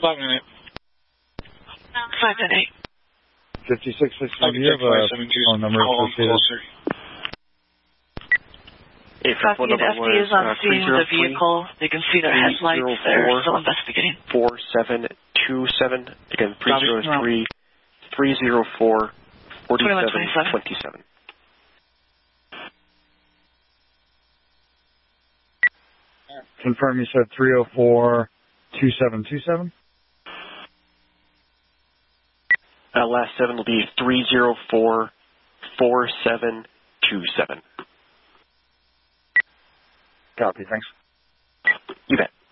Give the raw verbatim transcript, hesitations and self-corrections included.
five nine eight. five nine eight. fifty-six sixty-one, do you have a phone number associated? Copy, and F D is on uh, scene with a vehicle. They can see their headlights. They're still investigating. four seven two seven. Again, three zero three, three zero four, four seven two seven. Confirm you said three oh four, two seven two seven? Uh, last seven will be three zero four, four seven two seven. Copy, thanks. You bet.